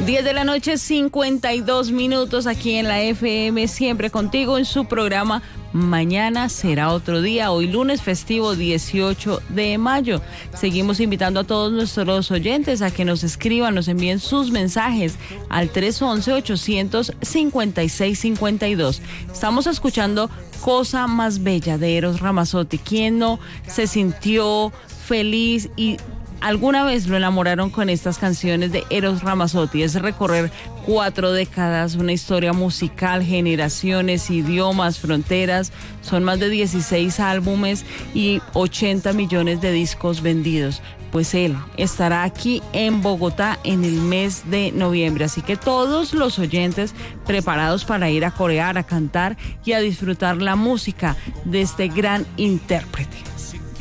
10 de la noche, 52 minutos aquí en la FM, siempre contigo en su programa Mañana será otro día, hoy lunes festivo 18 de mayo. Seguimos invitando a todos nuestros oyentes a que nos escriban, nos envíen sus mensajes al 311-856-52. Estamos escuchando Cosa Más Bella de Eros Ramazzotti. ¿Quién no se sintió feliz y alguna vez lo enamoraron con estas canciones de Eros Ramazzotti? Es recorrer 4 décadas, una historia musical, generaciones, idiomas, fronteras. Son más de 16 álbumes y 80 millones de discos vendidos. Pues él estará aquí en Bogotá en el mes de noviembre. Así que todos los oyentes preparados para ir a corear, a cantar y a disfrutar la música de este gran intérprete.